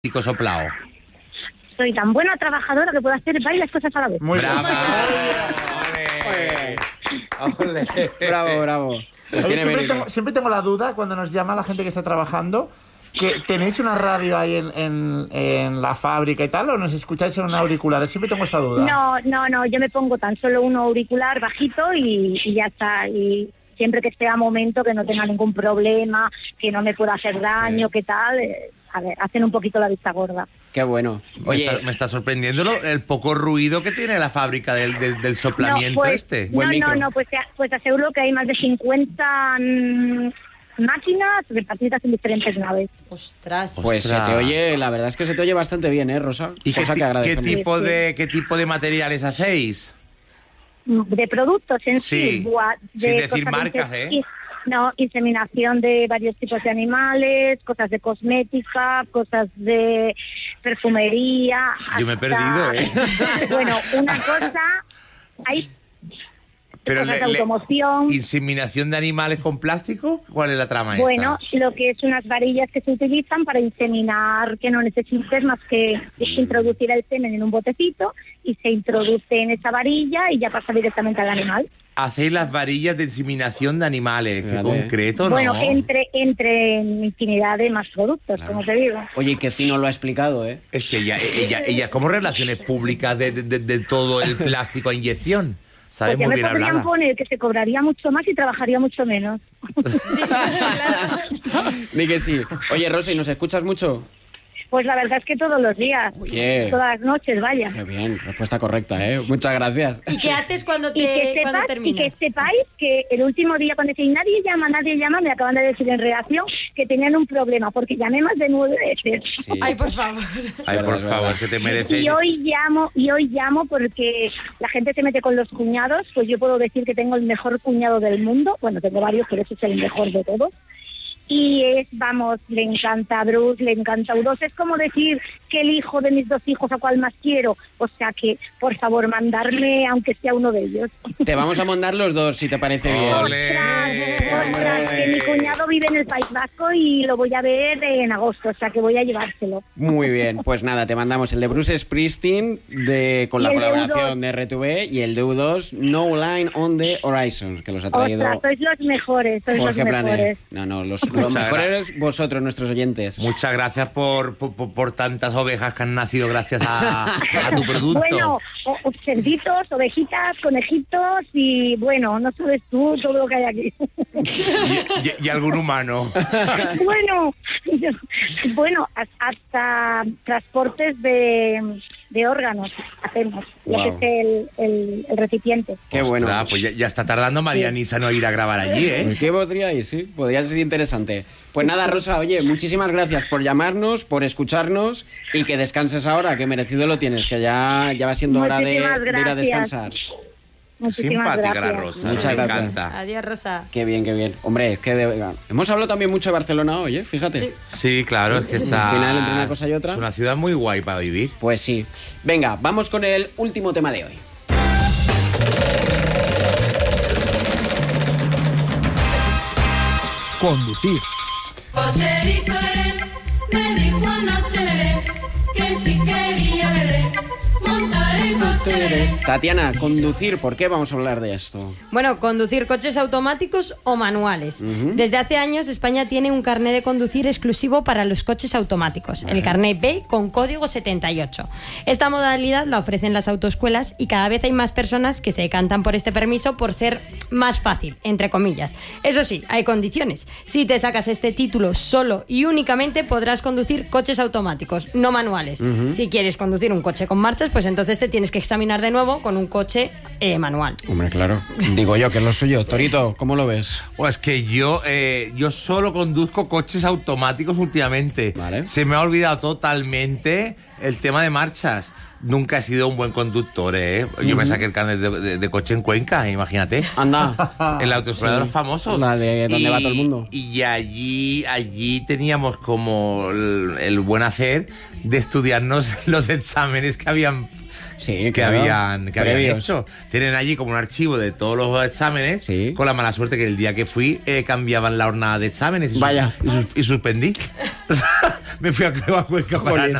soplado? Soy tan buena trabajadora que puedo hacer varias cosas a la vez. Muy brava. Bravo. Siempre tengo la duda cuando nos llama la gente que está trabajando, que tenéis una radio ahí en la fábrica y tal, o nos escucháis en un auricular. Siempre tengo esta duda. No, yo me pongo tan solo un auricular bajito y ya está. Y siempre que esté a momento, que no tenga ningún problema, que no me pueda hacer daño, que tal, a ver, hacen un poquito la vista gorda. Qué bueno. Oye, me está sorprendiendo el poco ruido que tiene la fábrica del soplamiento este. Pues aseguro que hay más de 50 máquinas repartidas en diferentes naves. Ostras. Pues se te oye, la verdad es que se te oye bastante bien, Rosa. ¿Y qué tipo de materiales hacéis? De productos en sí. Sin decir marcas, No, inseminación de varios tipos de animales, cosas de cosmética, cosas de perfumería. Yo me he perdido, Bueno, una cosa, hay cosas de automoción. ¿Inseminación de animales con plástico? ¿Cuál es la trama Bueno, lo que es unas varillas que se utilizan para inseminar, que no necesites más que introducir el semen en un botecito y se introduce en esa varilla y ya pasa directamente al animal. Hacéis las varillas de inseminación de animales, qué concreto, ¿no? Bueno, entre infinidad de más productos, como te digo. Oye, qué fino lo ha explicado, ¿eh? Es que ella como relaciones públicas de todo el plástico a inyección. ¿Sabes? Pues ya muy me bien podrían hablada. poner que se cobraría mucho más y trabajaría mucho menos. Di que sí. Oye, Rosa, ¿y nos escuchas mucho? Pues la verdad es que todos los días, todas las noches, vaya. Qué bien, respuesta correcta, ¿eh? Muchas gracias. ¿Y qué haces cuando terminas? Y que sepáis que el último día, cuando decís nadie llama, me acaban de decir en reacción que tenían un problema, porque llamé más de 9 veces. Sí. Ay, por favor. Ay, por favor, que te mereces. Y hoy llamo porque la gente se mete con los cuñados, pues yo puedo decir que tengo el mejor cuñado del mundo. Bueno, tengo varios, pero ese es el mejor de todos. Y le encanta Bruce, le encanta U2. Es como decir que el hijo de mis 2 hijos a cuál más quiero. O sea que, por favor, mandarme, aunque sea uno de ellos. Te vamos a mandar los 2, si te parece bien. Ostras, que mi cuñado vive en el País Vasco y lo voy a ver en agosto, o sea que voy a llevárselo. Muy bien, pues nada, te mandamos el de Bruce Springsteen con la colaboración de RTV y el de U2, No Line on the Horizon, que los ha traído. Ostras, sois los mejores, Jorge Plané. No, los mejores vosotros, nuestros oyentes. Muchas gracias por tantas ovejas que han nacido gracias a tu producto. Bueno, cerditos, ovejitas, conejitos y bueno, no sabes tú todo lo que hay aquí. Y algún humano. Bueno, hasta transportes de órganos hacemos, lo que es el recipiente. Qué bueno. Ostras, pues ya está tardando María Nisa no ir a grabar allí, ¿eh? Pues ¿qué podría ir? Sí, podría ser interesante. Pues nada, Rosa, oye, muchísimas gracias por llamarnos, por escucharnos y que descanses ahora, que merecido lo tienes, que ya va siendo hora de ir a descansar. Simpática la Rosa, me encanta. Adiós, Rosa. Qué bien. Hombre, es que hemos hablado también mucho de Barcelona hoy, ¿eh? Fíjate. Sí, claro, es que está... Al final, entre una cosa y otra... Es una ciudad muy guay para vivir. Pues sí. Venga, vamos con el último tema de hoy. Conducir. Me dijo anoche que si quería montar en coche. Tatiana, conducir, ¿por qué vamos a hablar de esto? Bueno, conducir coches automáticos o manuales. Desde hace años España tiene un carné de conducir exclusivo para los coches automáticos, el carné B con código 78. Esta modalidad la ofrecen las autoescuelas y cada vez hay más personas que se decantan por este permiso por ser más fácil, entre comillas. Eso sí, hay condiciones. Si te sacas este título solo y únicamente podrás conducir coches automáticos, no manuales. Si quieres conducir un coche con marchas, pues entonces te tienes que examinar de nuevo con un coche manual. Hombre, claro. Digo yo que es lo suyo. Torito, ¿cómo lo ves? Pues que yo solo conduzco coches automáticos últimamente. Vale. Se me ha olvidado totalmente el tema de marchas. Nunca he sido un buen conductor, ¿eh? Yo me saqué el carnet de coche en Cuenca, imagínate. Anda. En la autoescuela de los famosos. La de donde va todo el mundo. Y allí teníamos como el buen hacer de estudiarnos los exámenes que habían Sí, que claro. habían Previos. hecho. Tienen allí como un archivo de todos los exámenes, Sí. con la mala suerte que el día que fui cambiaban la jornada de exámenes y, Vaya. y suspendí. Me fui a Cuenca para Jolín. nada.